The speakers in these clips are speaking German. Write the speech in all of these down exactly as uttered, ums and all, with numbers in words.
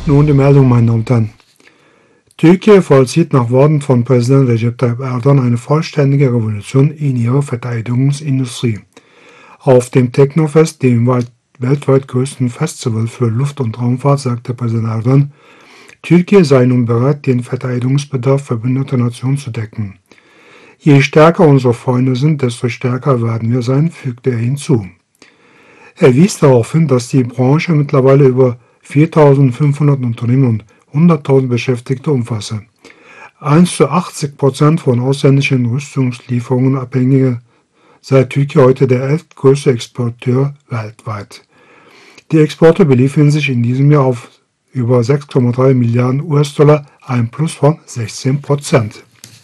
Nun die Meldung, meine Damen und Herren. Türkei vollzieht nach Worten von Präsident Recep Tayyip Erdogan eine vollständige Revolution in ihrer Verteidigungsindustrie. Auf dem Technofest, dem weltweit größten Festival für Luft- und Raumfahrt, sagte Präsident Erdogan, Türkei sei nun bereit, den Verteidigungsbedarf verbündeter Nationen zu decken. Je stärker unsere Freunde sind, desto stärker werden wir sein, fügte er hinzu. Er wies darauf hin, dass die Branche mittlerweile über viertausendfünfhundert Unternehmen und hunderttausend Beschäftigte umfasse. eins zu achtzig Prozent von ausländischen Rüstungslieferungen abhängige sei Türkei heute der elftgrößte Exporteur weltweit. Die Exporte beliefen sich in diesem Jahr auf über sechs Komma drei Milliarden US-Dollar, ein Plus von sechzehn Prozent.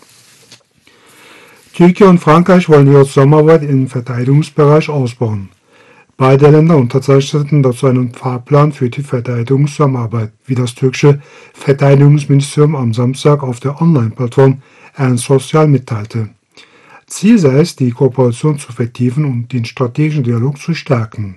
Türkei und Frankreich wollen ihre Zusammenarbeit im Verteidigungsbereich ausbauen. Beide Länder unterzeichneten dazu einen Fahrplan für die Verteidigungszusammenarbeit, wie das türkische Verteidigungsministerium am Samstag auf der Online-Plattform Ernst Sozial mitteilte. Ziel sei es, die Kooperation zu vertiefen und den strategischen Dialog zu stärken.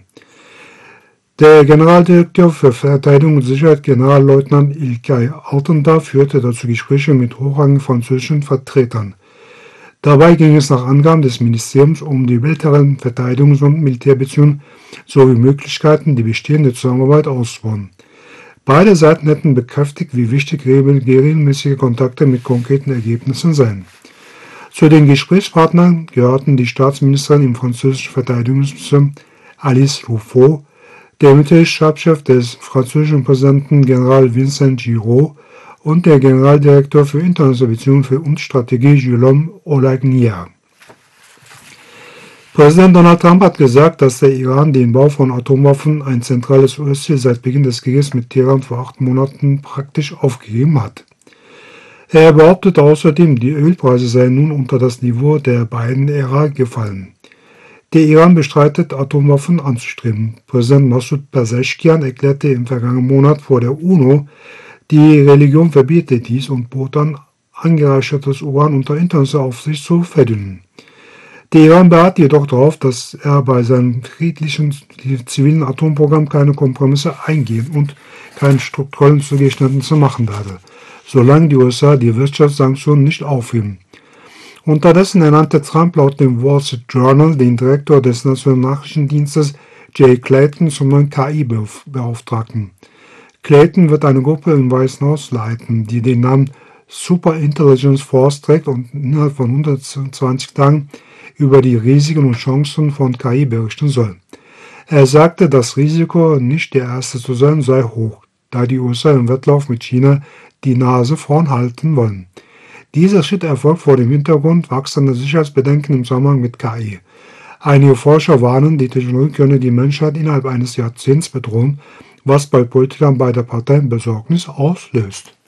Der Generaldirektor für Verteidigung und Sicherheit, Generalleutnant İlkay Altındağ, führte dazu Gespräche mit hochrangigen französischen Vertretern. Dabei ging es nach Angaben des Ministeriums um die bilateralen Verteidigungs- und Militärbeziehungen sowie Möglichkeiten, die bestehende Zusammenarbeit auszubauen. Beide Seiten hätten bekräftigt, wie wichtig regelmäßige Kontakte mit konkreten Ergebnissen seien. Zu den Gesprächspartnern gehörten die Staatsministerin im französischen Verteidigungsministerium Alice Ruffo, der Militärstabschef des französischen Präsidenten General Vincent Giraud und der Generaldirektor für internationale Beziehungen und Strategie Guillaume Aulagnier. Präsident Donald Trump hat gesagt, dass der Iran den Bau von Atomwaffen, ein zentrales U S-Ziel seit Beginn des Krieges mit Teheran vor acht Monaten, praktisch aufgegeben hat. Er behauptete außerdem, die Ölpreise seien nun unter das Niveau der beiden Ära gefallen. Der Iran bestreitet, Atomwaffen anzustreben. Präsident Massoud Pezeshkian erklärte im vergangenen Monat vor der UNO, die Religion verbiete dies und bot an, angereichertes Uran unter internationaler Aufsicht zu verdünnen. Der Iran beharrt jedoch darauf, dass er bei seinem friedlichen zivilen Atomprogramm keine Kompromisse eingehen und keine strukturellen Zugeständnisse machen werde, solange die U S A die Wirtschaftssanktionen nicht aufheben. Unterdessen ernannte Trump laut dem Wall Street Journal den Direktor des Nationalen Nachrichtendienstes Jay Clayton zum neuen K I-Beauftragten. Clayton wird eine Gruppe im Weißen Haus leiten, die den Namen Super Intelligence Force trägt und innerhalb von hundertzwanzig Tagen über die Risiken und Chancen von K I berichten soll. Er sagte, das Risiko, nicht der Erste zu sein, sei hoch, da die U S A im Wettlauf mit China die Nase vorn halten wollen. Dieser Schritt erfolgt vor dem Hintergrund wachsender Sicherheitsbedenken im Zusammenhang mit K I. Einige Forscher warnen, die Technologie könne die Menschheit innerhalb eines Jahrzehnts bedrohen, was bei Politikern beider Parteien Besorgnis auslöst.